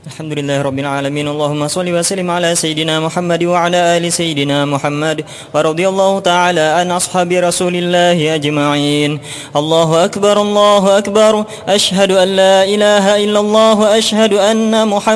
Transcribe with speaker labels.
Speaker 1: الحمد لله رب العالمين. اللهم صل وسلم على سيدنا محمد وعلى آل سيدنا محمد، ورضي الله تعالى عن أصحاب رسول الله أجمعين. الله أكبر الله أكبر، أشهد أن لا إله إلا الله، وأشهد أن محمد